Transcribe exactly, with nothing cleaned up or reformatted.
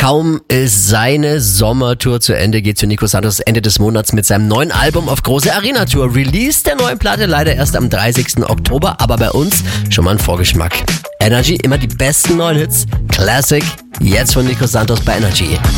Kaum ist seine Sommertour zu Ende, geht zu Nico Santos Ende des Monats mit seinem neuen Album auf große Arena-Tour. Release der neuen Platte leider erst am dreißigsten Oktober, aber bei uns schon mal ein Vorgeschmack. Energy, immer die besten neuen Hits. Classic, jetzt von Nico Santos bei Energy.